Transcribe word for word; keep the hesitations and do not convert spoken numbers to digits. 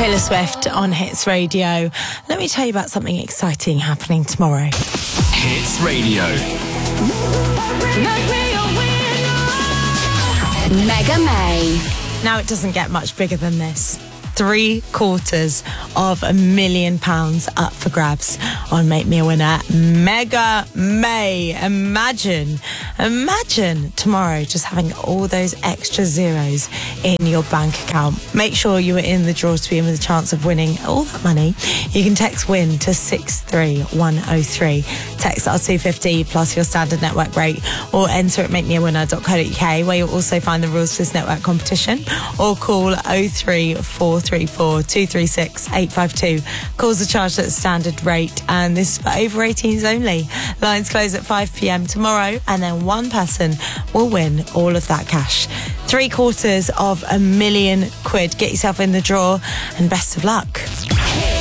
Taylor Swift on Hits Radio. Let me tell you about something exciting happening tomorrow. Hits Radio. Mega May. Now it doesn't get much bigger than this. Three quarters of a million pounds up for grabs on Make Me a Winner. Mega May. Imagine, imagine tomorrow just having all those extra zeros in your bank account. Make sure you are in the draw to be in with a chance of winning all that money. You can text WIN to six three one oh three. Text R two fifty plus your standard network rate, or enter at make me a winner dot co dot uk, where you'll also find the rules for this network competition, or call oh three four three four two three six eight five two. Calls are charged at the standard rate, and this is for over eighteens only. Lines close at five p.m. tomorrow, and then one person will win all of that cash. Three quarters of a million quid. Get yourself in the draw, and best of luck.